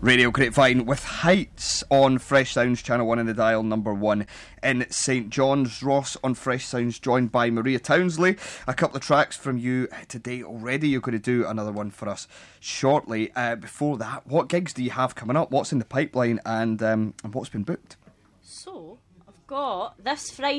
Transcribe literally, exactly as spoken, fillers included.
Radio Grapevine with Heights on Fresh Sounds, Channel one in the dial, number one in St John's. Ross on Fresh Sounds, joined by Maria Townsley. A couple of tracks from you today already. You're going to do another one for us shortly. Uh, before that, what gigs do you have coming up? What's in the pipeline, and, um, and what's been booked? So, I've got this Friday